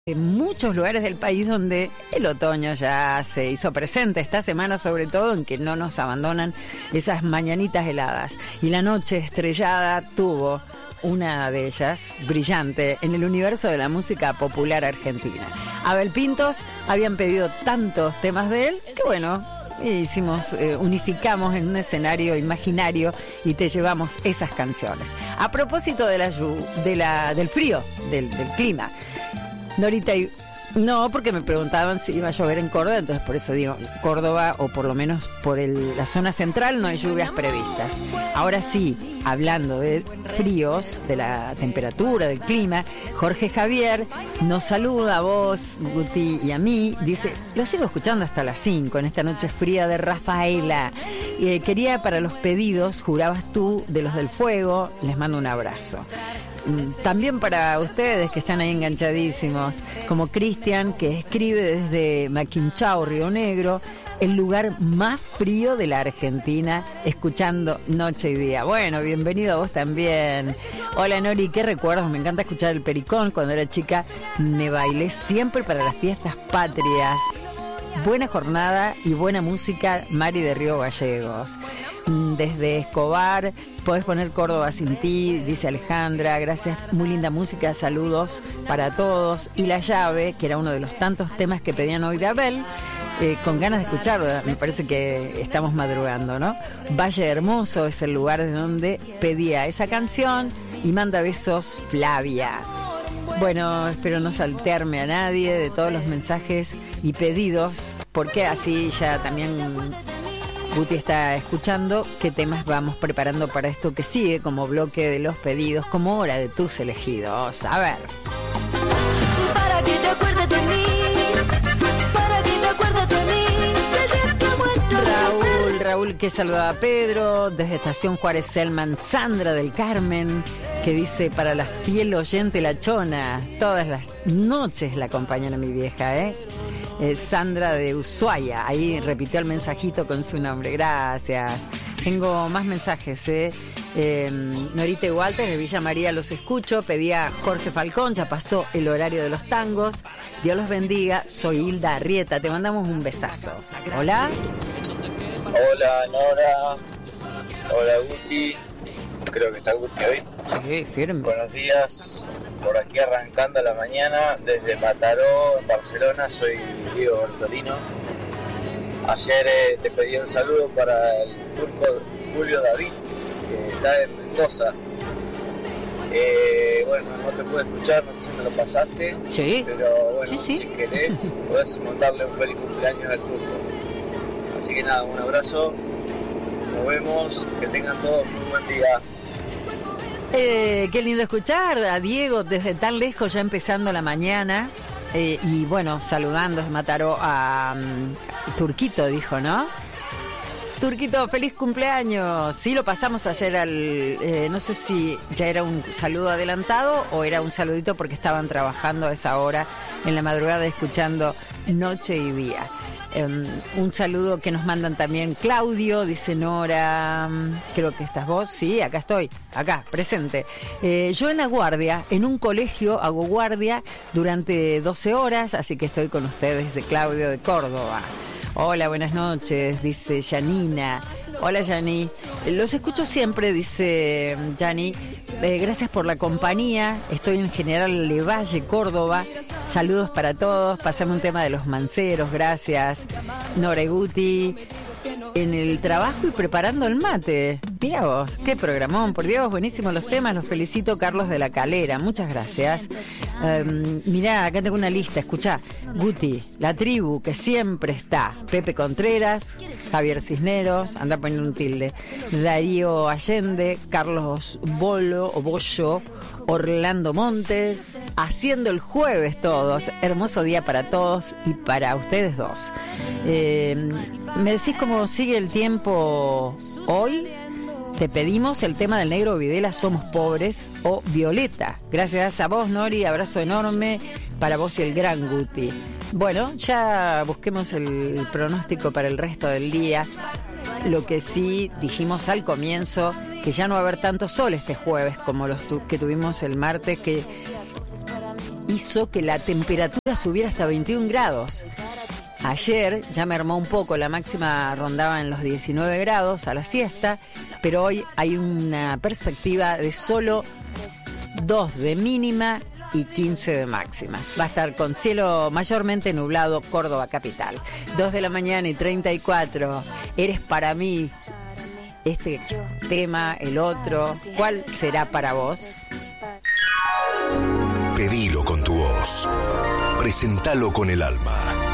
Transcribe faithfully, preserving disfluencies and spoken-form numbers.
En muchos lugares del país donde el otoño ya se hizo presente, esta semana sobre todo, en que no nos abandonan esas mañanitas heladas. Y la noche estrellada tuvo una de ellas, brillante, en el universo de la música popular argentina. Abel Pintos, habían pedido tantos temas de él, que bueno, hicimos, eh, unificamos en un escenario imaginario y te llevamos esas canciones. A propósito de la, de la, del frío, del, del clima, Norita, y no, porque me preguntaban si iba a llover en Córdoba, entonces por eso digo, Córdoba, o por lo menos por el, la zona central, no hay lluvias previstas. Ahora sí, hablando de fríos, de la temperatura, del clima, Jorge Javier nos saluda a vos, Guti, y a mí. Dice, lo sigo escuchando hasta las cinco, en esta noche fría de Rafaela. Eh, quería para los pedidos, jurabas tú, de los del fuego, les mando un abrazo. También para ustedes que están ahí enganchadísimos, como Cristian, que escribe desde Maquinchao, Río Negro, el lugar más frío de la Argentina, escuchando noche y día. Bueno, bienvenido a vos también. Hola Nori, qué recuerdos, me encanta escuchar el Pericón. Cuando era chica me bailé siempre para las fiestas patrias. Buena jornada y buena música, Mari de Río Gallegos. Desde Escobar, podés poner Córdoba sin ti, dice Alejandra, gracias, muy linda música, saludos para todos. Y La Llave, que era uno de los tantos temas que pedían hoy de Abel, eh, con ganas de escucharlo, me parece que estamos madrugando, ¿no? Valle Hermoso es el lugar de donde pedía esa canción y manda besos Flavia. Bueno, espero no saltearme a nadie de todos los mensajes y pedidos, porque así ya también Guti está escuchando qué temas vamos preparando para esto que sigue como bloque de los pedidos, como hora de tus elegidos. A ver. Para que te acuerdes de mí, para que te acuerdes de mí, desde que he muerto. Raúl, Raúl que saluda a Pedro, desde Estación Juárez Selman, Sandra del Carmen, que dice, para la fiel oyente La Chona, todas las noches la acompañan a mi vieja, ¿eh? Eh, Sandra de Ushuaia, ahí repitió el mensajito con su nombre, gracias. Tengo más mensajes, ¿eh? eh Norita y Walter de Villa María, los escucho, pedía Jorge Falcón, ya pasó el horario de los tangos, Dios los bendiga, soy Hilda Arrieta, te mandamos un besazo. Hola. Hola Nora, hola Guti, creo que está Guti hoy. Sí, firme. Buenos días, por aquí arrancando la mañana desde Mataró, en Barcelona, soy Diego Bertolino. Ayer eh, te pedí un saludo para el turco Julio David, que está en Mendoza. Eh, bueno, no te pude escuchar, no sé si me lo pasaste, sí, pero bueno, sí, sí. Si querés, podés mandarle un feliz cumpleaños al turco. Así que nada, un abrazo, nos vemos, que tengan todos muy buen día. Eh, qué lindo escuchar a Diego desde tan lejos, ya empezando la mañana. Eh, y bueno, saludando, Mataró a um, Turquito, dijo, ¿no? Turquito, feliz cumpleaños. Sí, lo pasamos ayer al... Eh, no sé si ya era un saludo adelantado o era un saludito porque estaban trabajando a esa hora en la madrugada escuchando noche y día. Um, un saludo que nos mandan también Claudio, dice Nora, creo que estás vos, sí, acá estoy, acá, presente. Eh, yo en la guardia, en un colegio hago guardia durante doce horas, así que estoy con ustedes, dice Claudio de Córdoba. Hola, buenas noches, dice Yanina. Hola Yani, los escucho siempre, dice Yani, eh, gracias por la compañía, estoy en General Levalle, Córdoba, saludos para todos, pasame un tema de los manceros, gracias. Nora y Guti, en el trabajo y preparando el mate, mira vos, qué programón, por Dios, buenísimos los temas, los felicito, Carlos de la Calera, muchas gracias. Um, mirá, acá tengo una lista, escuchá, Guti, La Tribu, que siempre está, Pepe Contreras, Javier Cisneros, anda poniendo un tilde, Darío Allende, Carlos Bolo o Bollo, Orlando Montes, haciendo el jueves todos, hermoso día para todos y para ustedes dos. Eh, ¿me decís cómo sigue el tiempo hoy? Te pedimos el tema del Negro Videla, Somos Pobres, o Violeta. Gracias a vos, Nori, abrazo enorme para vos y el gran Guti. Bueno, ya busquemos el pronóstico para el resto del día. Lo que sí dijimos al comienzo, que ya no va a haber tanto sol este jueves como los tu- que tuvimos el martes, que hizo que la temperatura subiera hasta veintiún grados. Ayer ya mermó un poco, la máxima rondaba en los diecinueve grados a la siesta, pero hoy hay una perspectiva de solo dos de mínima y quince de máxima. Va a estar con cielo mayormente nublado Córdoba capital. dos de la mañana y treinta y cuatro. Eres para mí este tema, el otro. ¿Cuál será para vos? Pedilo con tu voz. Presentalo con el alma.